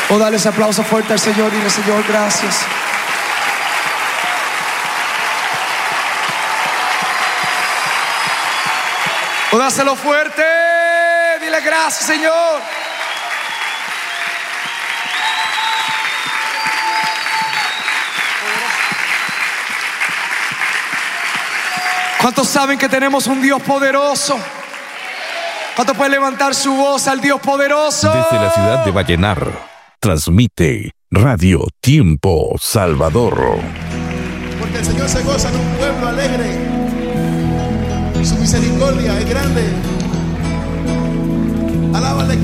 O dale ese aplauso fuerte al Señor y dile: Señor, gracias. O dáselo fuerte, dile: gracias, Señor. ¿Cuántos saben que tenemos un Dios poderoso? ¿Cuántos pueden levantar su voz al Dios poderoso? Desde la ciudad de Vallenar, transmite Radio Tiempo Salvador. Porque el Señor se goza en un pueblo alegre. Su misericordia es grande. Alábale.